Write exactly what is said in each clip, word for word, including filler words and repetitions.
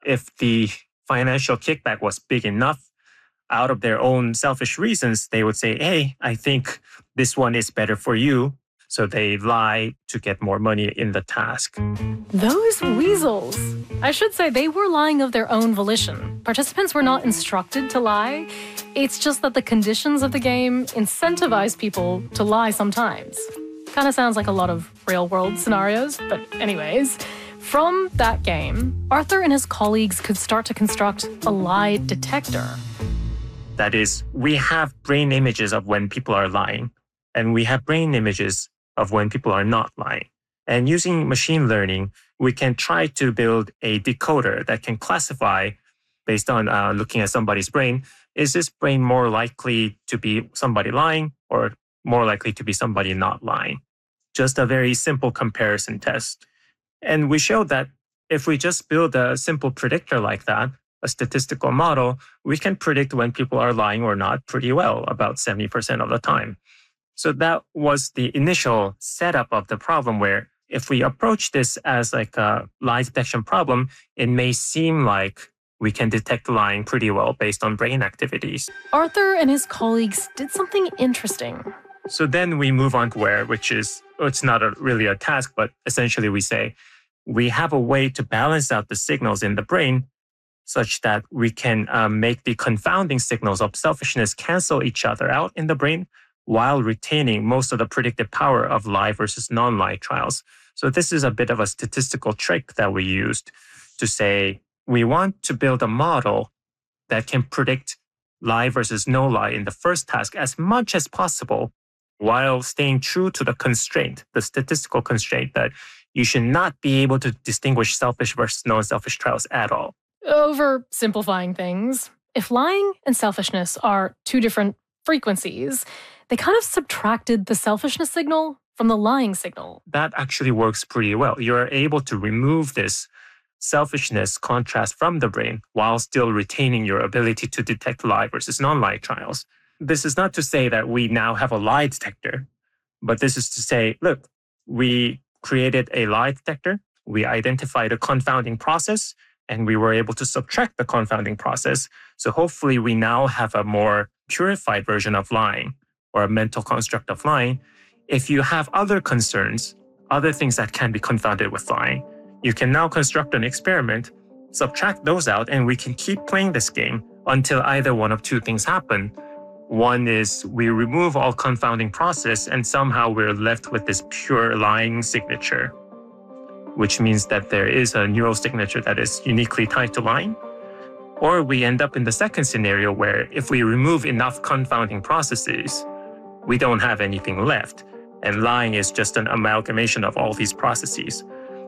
if the financial kickback was big enough, out of their own selfish reasons, they would say, hey, I think this one is better for you. So they lie to get more money in the task. Those weasels. I should say they were lying of their own volition. Participants were not instructed to lie. It's just that the conditions of the game incentivize people to lie sometimes. Kind of sounds like a lot of real-world scenarios, but anyways. From that game, Arthur and his colleagues could start to construct a lie detector. That is, we have brain images of when people are lying, and we have brain images of when people are not lying. And using machine learning, we can try to build a decoder that can classify, based on uh, looking at somebody's brain, is this brain more likely to be somebody lying or more likely to be somebody not lying? Just a very simple comparison test. And we showed that if we just build a simple predictor like that, a statistical model, we can predict when people are lying or not pretty well, about seventy percent of the time. So that was the initial setup of the problem, where if we approach this as like a lie detection problem, it may seem like we can detect lying pretty well based on brain activities. Arthur and his colleagues did something interesting. So then we move on to where, which is, it's not a, really a task, but essentially we say, we have a way to balance out the signals in the brain such that we can um, make the confounding signals of selfishness cancel each other out in the brain, while retaining most of the predictive power of lie versus non-lie trials. So this is a bit of a statistical trick that we used to say, we want to build a model that can predict lie versus no lie in the first task as much as possible, while staying true to the constraint, the statistical constraint that you should not be able to distinguish selfish versus non-selfish trials at all. Oversimplifying things, if lying and selfishness are two different frequencies, they kind of subtracted the selfishness signal from the lying signal. That actually works pretty well. You're able to remove this selfishness contrast from the brain while still retaining your ability to detect lie versus non-lie trials. This is not to say that we now have a lie detector, but this is to say, look, we created a lie detector, we identified a confounding process, and we were able to subtract the confounding process. So hopefully we now have a more purified version of lying, or a mental construct of lying. If you have other concerns, other things that can be confounded with lying, you can now construct an experiment, subtract those out, and we can keep playing this game until either one of two things happen. One is we remove all confounding process and somehow we're left with this pure lying signature, which means that there is a neural signature that is uniquely tied to lying. Or we end up in the second scenario where if we remove enough confounding processes, we don't have anything left, and lying is just an amalgamation of all these processes.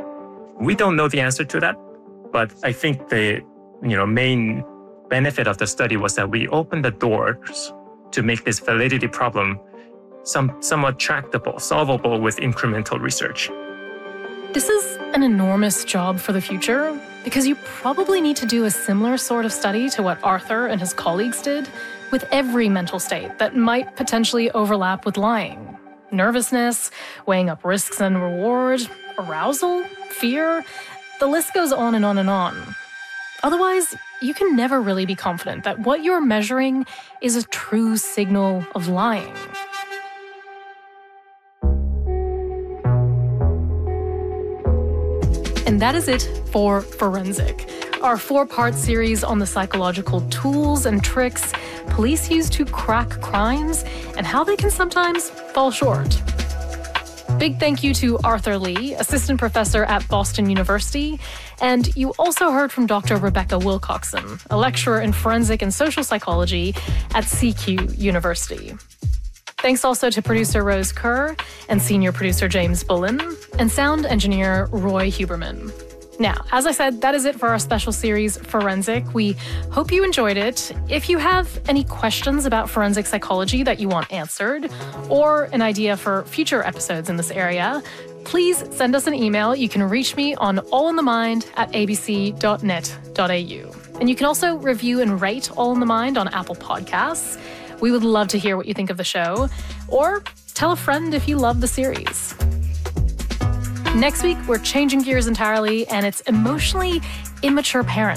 We don't know the answer to that, but I think the you know main benefit of the study was that we opened the doors to make this validity problem some, somewhat tractable, solvable with incremental research. This is an enormous job for the future, because you probably need to do a similar sort of study to what Arthur and his colleagues did with every mental state that might potentially overlap with lying. Nervousness, weighing up risks and reward, arousal, fear, the list goes on and on and on. Otherwise, you can never really be confident that what you're measuring is a true signal of lying. And that is it for Forensic, our four-part series on the psychological tools and tricks police use to crack crimes and how they can sometimes fall short. Big thank you to Arthur Lee, assistant professor at Boston University, and you also heard from Doctor Rebecca Wilcoxon, a lecturer in forensic and social psychology at C Q University. Thanks also to producer Rose Kerr and senior producer James Bullen and sound engineer Roy Huberman. Now, as I said, that is it for our special series, Forensic. We hope you enjoyed it. If you have any questions about forensic psychology that you want answered, or an idea for future episodes in this area, please send us an email. You can reach me on allinthemind at a b c dot net dot a u. And you can also review and rate All in the Mind on Apple Podcasts. We would love to hear what you think of the show, or tell a friend if you love the series. Next week, we're changing gears entirely, and it's emotionally immature parents.